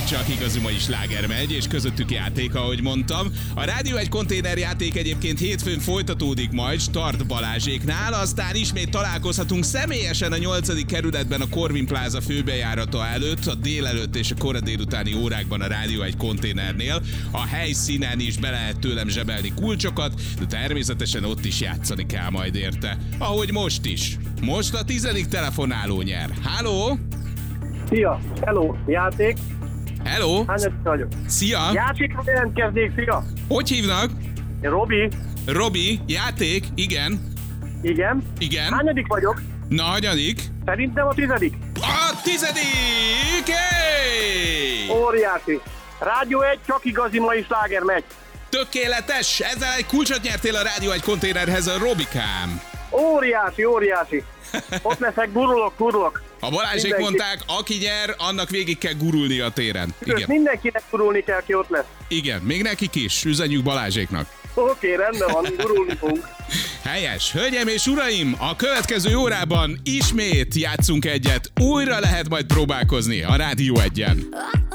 csak igazi mai sláger megy, és közöttük játék, ahogy mondtam. A Rádió egy konténerjáték egyébként hétfőn folytatódik majd Start Balázséknál, aztán ismét találkozhatunk személyesen a 8. kerületben a Corvin Plaza főbejárata előtt, a délelőtt és a kora délutáni órákban a Rádió egy konténernél. A helyszínen is be lehet tőlem zsebelni kulcsokat, de természetesen ott is játszani kell majd érte. Ahogy most is. Most a 10. telefonáló nyer. Halló? Szia! Hello! Játék? Hello? Hányadik vagyok? Szia! Játékra jelentkeznék, szia! Hogy hívnak? Robi? Robi, játék, igen. Igen? Igen. Hányadik vagyok? Na, hanyadik? Szerintem a 10. A 10. Hey! Óriási! Rádió 1, csak igazi mai sláger megy. Tökéletes! Ezzel egy kulcsot nyertél a Rádió egy konténerhez, a Robikám. Óriási, óriási! Ott leszek, gurulok. A Balázsék mondták, aki nyer, annak végig kell gurulni a téren. Igen. Mindenkinek gurulni kell, ki ott lesz. Igen, még nekik is, üzenjük Balázséknak. Oké, rendben van, gurulni fogunk. Helyes! Hölgyeim és uraim, a következő órában ismét játszunk egyet, újra lehet majd próbálkozni a Rádió 1-en.